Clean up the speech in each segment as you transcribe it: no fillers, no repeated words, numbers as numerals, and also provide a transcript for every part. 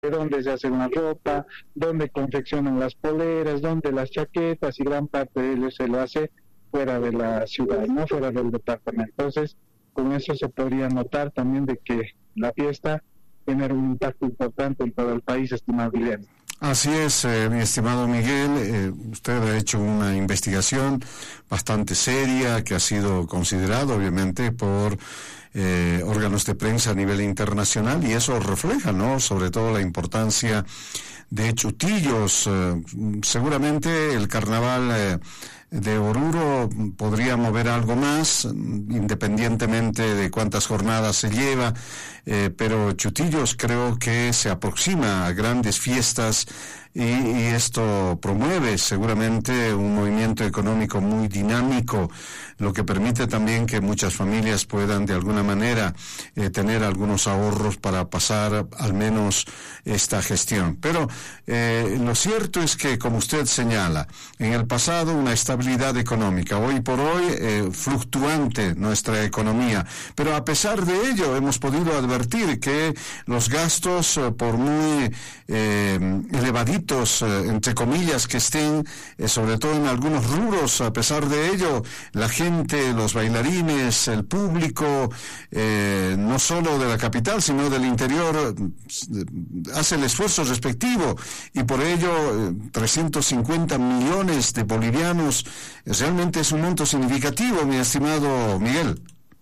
de dónde se hace una ropa, dónde confeccionan las poleras, dónde las chaquetas, y gran parte de ello se lo hace fuera de la ciudad, no fuera del departamento. Entonces, con eso se podría notar también de que la fiesta tiene un impacto importante en todo el país, estimado Guillermo. Así es, mi estimado Miguel, usted ha hecho una investigación bastante seria que ha sido considerada obviamente por órganos de prensa a nivel internacional, y eso refleja, ¿no?, sobre todo la importancia de Chutillos. Seguramente el carnaval de Oruro podría mover algo más, independientemente de cuántas jornadas se lleva, pero Chutillos creo que se aproxima a grandes fiestas y esto promueve seguramente un movimiento económico muy dinámico, lo que permite también que muchas familias puedan de alguna manera tener algunos ahorros para pasar al menos esta gestión. Pero lo cierto es que, como usted señala, en el pasado una estabilidad económica, hoy por hoy fluctuante nuestra economía, pero a pesar de ello hemos podido advertir que los gastos, por muy elevaditos, entre comillas, que estén, sobre todo en algunos rubros, a pesar de ello, la gente, los bailarines, el público, no solo de la capital, sino del interior, hace el esfuerzo respectivo, y por ello 350 millones de bolivianos realmente es un monto significativo, mi estimado Miguel.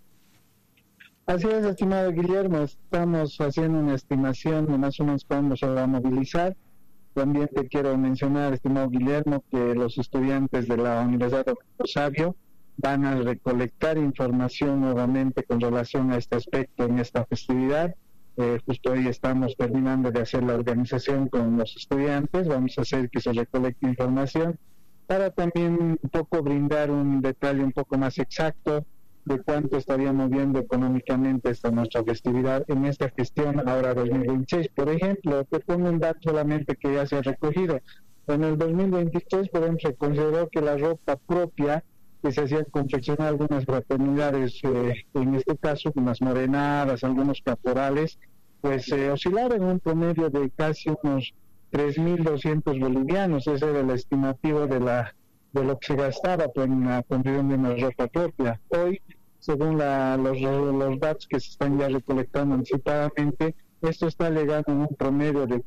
Así es, estimado Guillermo, estamos haciendo una estimación de más o menos cuándo se va a movilizar. También te quiero mencionar, estimado Guillermo, que los estudiantes de la Universidad de Sabio van a recolectar información nuevamente con relación a este aspecto en esta festividad. Justo hoy estamos terminando de hacer la organización con los estudiantes, vamos a hacer que se recolecte información para también un poco brindar un detalle un poco más exacto de cuánto estaría moviendo económicamente esta nuestra festividad en esta gestión ahora 2026. Por ejemplo, te pongo un dato solamente que ya se ha recogido. En el 2023, por ejemplo, se consideró que la ropa propia que se hacían confeccionar algunas fraternidades, en este caso unas morenadas, algunos caporales, pues oscilaron en un promedio de casi unos 3.200 bolivianos. Ese era el estimativo de lo que se gastaba en la confección de una ropa propia. Hoy, según los datos que se están ya recolectando anticipadamente, esto está llegando en un promedio de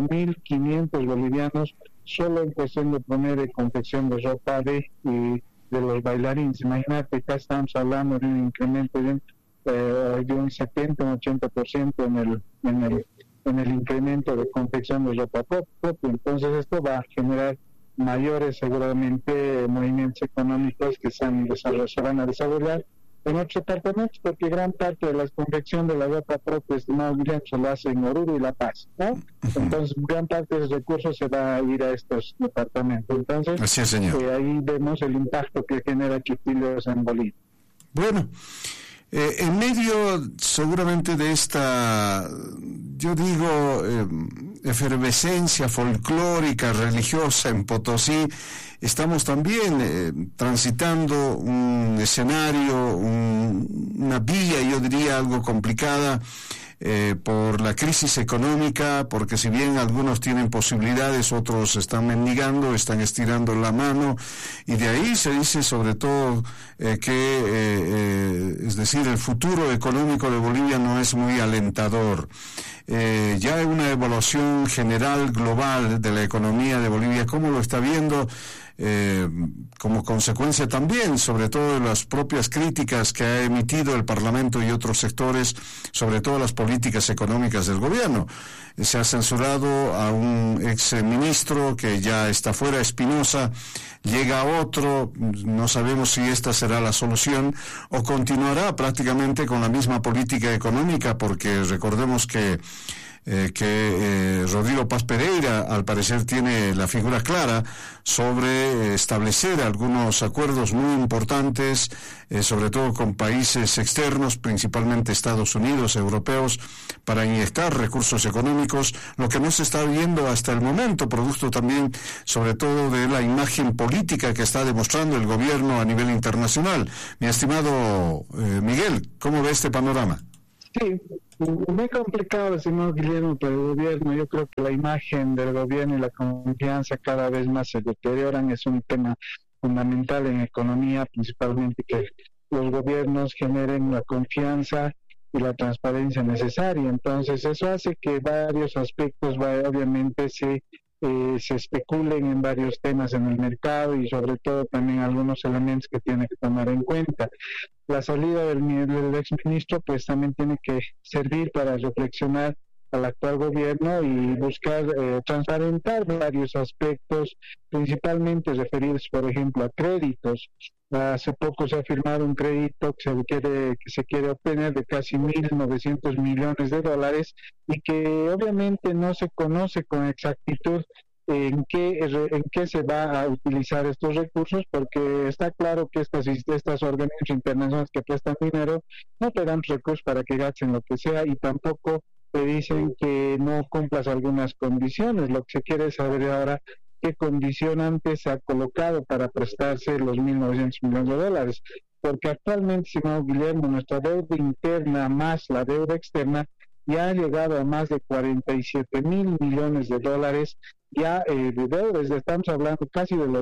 4.500 bolivianos solo en cuestión de promedio de confección de ropa de los bailarines. Imagínate, acá estamos hablando de un incremento de un 70, un 80% en el incremento de confección de ropa propia. Entonces esto va a generar mayores seguramente movimientos económicos que se van a desarrollar en otros departamentos, porque gran parte de la confección de la ropa propia, estimado Guillermo, se lo hace en Oruro y La Paz, ¿no? Entonces gran parte de los recursos se va a ir a estos departamentos. Entonces así es, señor. Ahí vemos el impacto que genera Chutillos en Bolivia. Bueno, en medio seguramente de esta, yo digo, efervescencia folclórica, religiosa en Potosí, estamos también transitando un escenario, una vía, yo diría, algo complicada por la crisis económica, porque si bien algunos tienen posibilidades, otros están mendigando, están estirando la mano, y de ahí se dice sobre todo es decir, el futuro económico de Bolivia no es muy alentador. Ya hay una evaluación general global de la economía de Bolivia, ¿cómo lo está viendo? Como consecuencia también, sobre todo de las propias críticas que ha emitido el Parlamento y otros sectores, sobre todo las políticas económicas del gobierno. Se ha censurado a un ex ministro que ya está fuera, Espinosa, llega otro, no sabemos si esta será la solución o continuará prácticamente con la misma política económica, porque recordemos que Rodrigo Paz Pereira al parecer tiene la figura clara sobre establecer algunos acuerdos muy importantes, sobre todo con países externos, principalmente Estados Unidos, europeos, para inyectar recursos económicos, lo que no se está viendo hasta el momento, producto también sobre todo de la imagen política que está demostrando el gobierno a nivel internacional. Mi estimado Miguel, ¿cómo ve este panorama? Sí, Muy complicado, estimado Guillermo, para el gobierno. Yo creo que la imagen del gobierno y la confianza cada vez más se deterioran. Es un tema fundamental en economía, principalmente que los gobiernos generen la confianza y la transparencia necesaria. Entonces, eso hace que varios aspectos, obviamente, se especulen en varios temas en el mercado y sobre todo también algunos elementos que tiene que tomar en cuenta. La salida del exministro pues también tiene que servir para reflexionar al actual gobierno y buscar transparentar varios aspectos, principalmente referidos, por ejemplo, a créditos. Hace poco se ha firmado un crédito que se quiere obtener de casi 1.900 millones de dólares y que obviamente no se conoce con exactitud en qué se va a utilizar estos recursos, porque está claro que estas organismos internacionales que prestan dinero no te dan recursos para que gasten lo que sea y tampoco te dicen que no cumplas algunas condiciones. Lo que se quiere saber ahora qué condicionante se ha colocado para prestarse los 1.900 millones de dólares, porque actualmente, estimado Guillermo, nuestra deuda interna más la deuda externa ya ha llegado a más de 47.000 millones de dólares ya de deudas. Estamos hablando casi del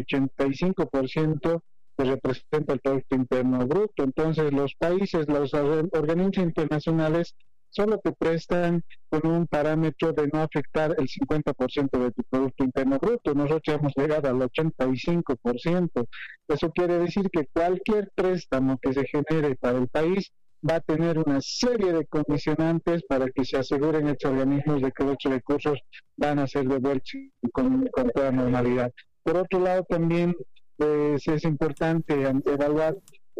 85% que representa el Producto Interno Bruto. Entonces los países, los organismos internacionales solo te prestan con un parámetro de no afectar el 50% de tu Producto Interno Bruto. Nosotros hemos llegado al 85%. Eso quiere decir que cualquier préstamo que se genere para el país va a tener una serie de condicionantes para que se aseguren estos organismos de que los recursos van a ser devueltos con toda normalidad. Por otro lado, también es importante evaluar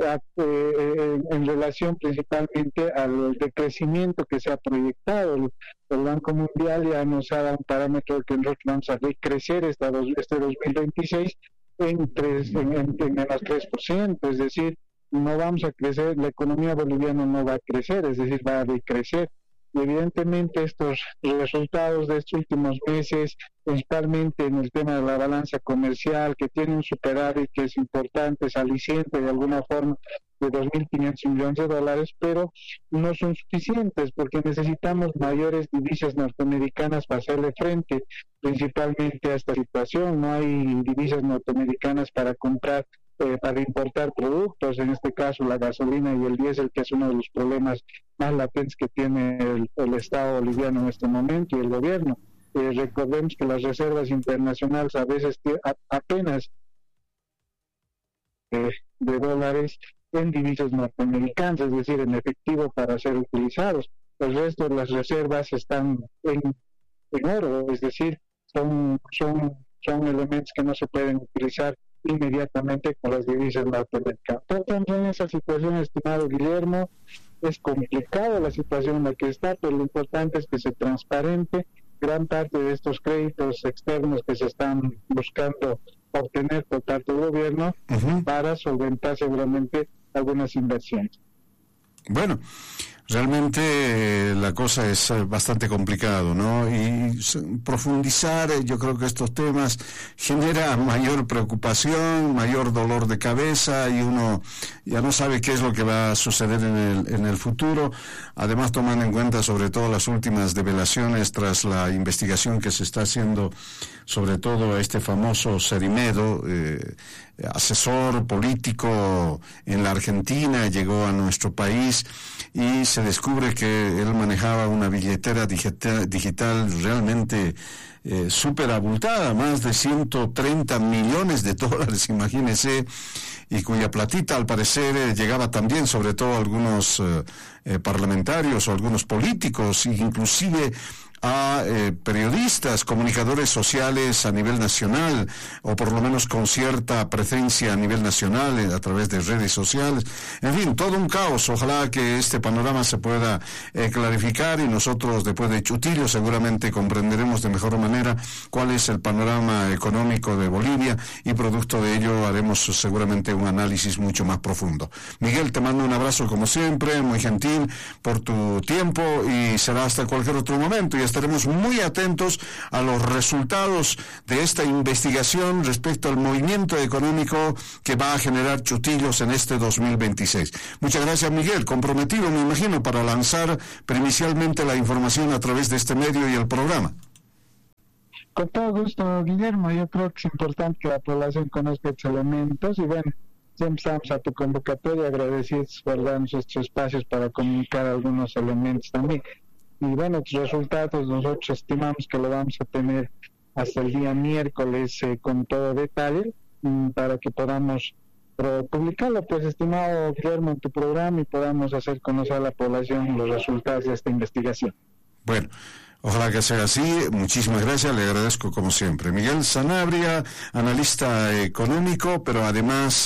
en relación principalmente al decrecimiento que se ha proyectado. El Banco Mundial ya nos ha dado un parámetro que nosotros vamos a decrecer este 2026 en menos 3%, es decir, no vamos a crecer, la economía boliviana no va a crecer, es decir, va a decrecer. Y evidentemente estos resultados de estos últimos meses, principalmente en el tema de la balanza comercial, que tiene un superávit que es importante, es aliciente de alguna forma de 2.500 millones de dólares, pero no son suficientes porque necesitamos mayores divisas norteamericanas para hacerle frente principalmente a esta situación. No hay divisas norteamericanas para comprar para importar productos, en este caso la gasolina y el diésel, que es uno de los problemas más latentes que tiene el Estado boliviano en este momento y el gobierno. Recordemos que las reservas internacionales a veces apenas de dólares en divisas norteamericanas, es decir, en efectivo para ser utilizados. El resto de las reservas están en oro, es decir, son elementos que no se pueden utilizar inmediatamente con las divisas norteamericanas. Entonces, en esa situación, estimado Guillermo, es complicada la situación en la que está, pero lo importante es que se transparente gran parte de estos créditos externos que se están buscando obtener por parte del gobierno para solventar seguramente algunas inversiones. Bueno, realmente la cosa es bastante complicado, ¿no? Y profundizar, yo creo que estos temas genera mayor preocupación, mayor dolor de cabeza y uno ya no sabe qué es lo que va a suceder en el futuro. Además, tomando en cuenta sobre todo las últimas develaciones tras la investigación que se está haciendo sobre todo a este famoso Cerimedo, asesor político en la Argentina, llegó a nuestro país y se descubre que él manejaba una billetera digital realmente súper abultada, más de 130 millones de dólares, imagínese, y cuya platita al parecer llegaba también sobre todo a algunos parlamentarios o algunos políticos, inclusive a periodistas, comunicadores sociales a nivel nacional, o por lo menos con cierta presencia a nivel nacional a través de redes sociales. En fin, todo un caos. Ojalá que este panorama se pueda clarificar y nosotros después de Chutillo seguramente comprenderemos de mejor manera cuál es el panorama económico de Bolivia y producto de ello haremos seguramente un análisis mucho más profundo. Miguel, te mando un abrazo como siempre, muy gentil por tu tiempo y será hasta cualquier otro momento. Y estaremos muy atentos a los resultados de esta investigación respecto al movimiento económico que va a generar Chutillos en este 2026. Muchas gracias, Miguel. Comprometido, me imagino, para lanzar premisivamente la información a través de este medio y el programa. Con todo gusto, Guillermo. Yo creo que es importante que la población conozca estos elementos y bueno, siempre estamos a tu convocatoria, agradecidos por darnos estos espacios para comunicar algunos elementos también. Y bueno, los resultados nosotros estimamos que lo vamos a tener hasta el día miércoles con todo detalle para que podamos publicarlo, pues, estimado Guillermo, en tu programa y podamos hacer conocer a la población los resultados de esta investigación. Bueno, ojalá que sea así. Muchísimas gracias, le agradezco como siempre. Miguel Sanabria, analista económico, pero además,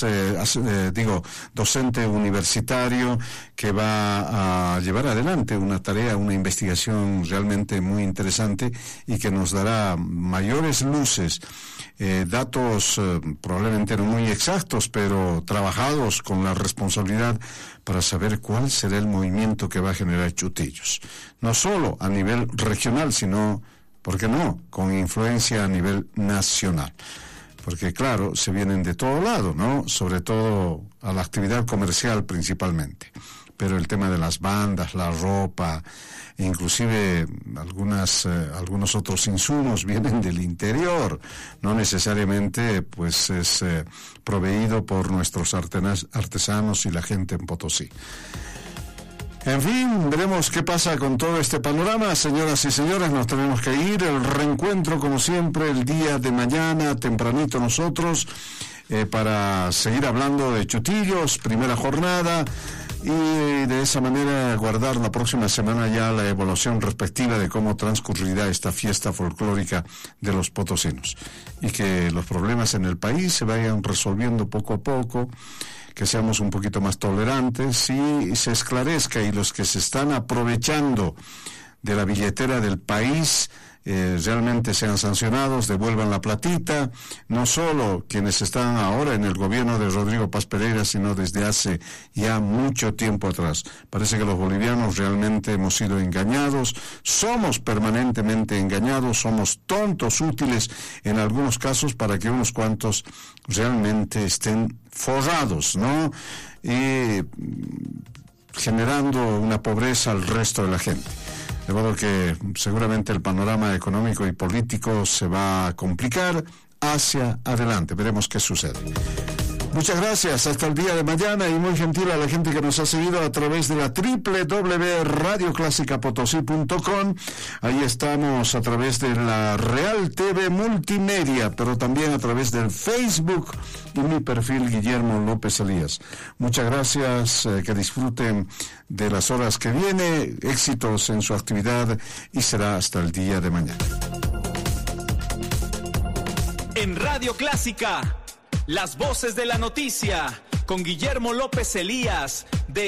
docente universitario que va a llevar adelante una tarea, una investigación realmente muy interesante y que nos dará mayores luces, datos probablemente no muy exactos, pero trabajados con la responsabilidad para saber cuál será el movimiento que va a generar Chutillos. No solo a nivel regional, sino, ¿por qué no?, con influencia a nivel nacional. Porque, claro, se vienen de todo lado, ¿no?, sobre todo a la actividad comercial principalmente. Pero el tema de las bandas, la ropa, inclusive algunos otros insumos vienen del interior, no necesariamente pues es proveído por nuestros artesanos y la gente en Potosí. En fin, veremos qué pasa con todo este panorama. Señoras y señores, nos tenemos que ir. El reencuentro, como siempre, el día de mañana, tempranito nosotros, para seguir hablando de Chutillos, primera jornada, y de esa manera guardar la próxima semana ya la evaluación respectiva de cómo transcurrirá esta fiesta folclórica de los potosinos. Y que los problemas en el país se vayan resolviendo poco a poco, que seamos un poquito más tolerantes y se esclarezca, y los que se están aprovechando de la billetera del país realmente sean sancionados, devuelvan la platita, no solo quienes están ahora en el gobierno de Rodrigo Paz Pereira, sino desde hace ya mucho tiempo atrás. Parece que los bolivianos realmente hemos sido engañados, somos permanentemente engañados, somos tontos útiles en algunos casos para que unos cuantos realmente estén forrados, ¿no?, y generando una pobreza al resto de la gente. De modo que seguramente el panorama económico y político se va a complicar hacia adelante. Veremos qué sucede. Muchas gracias, hasta el día de mañana, y muy gentil a la gente que nos ha seguido a través de la www.radioclasicapotosí.com. Ahí estamos a través de la Real TV Multimedia, pero también a través del Facebook y mi perfil Guillermo López Elías. Muchas gracias, que disfruten de las horas que viene, éxitos en su actividad y será hasta el día de mañana. En Radio Clásica, las voces de la noticia, con Guillermo López Elías, de